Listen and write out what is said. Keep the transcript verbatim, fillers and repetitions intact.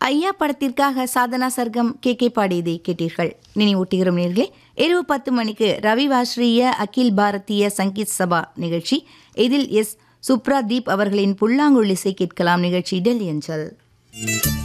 ஐயா படத்திற்காக சாதனா சர்க்கம் K K பாடியதை கேட்டீர்கள். நினைவூட்டுகிறோம் நேர்களே, இரவு பத்து மணிக்கு ரவி வாஸ்ரீய அகில் பாரதிய சங்கீத் சபா நிகழ்ச்சி. இதில் எஸ் சுப்ரா தீப் அவர்களின் புல்லாங்குழல் இசை கேட்கலாம். நிகழ்ச்சி டெல்லி அஞ்சல்.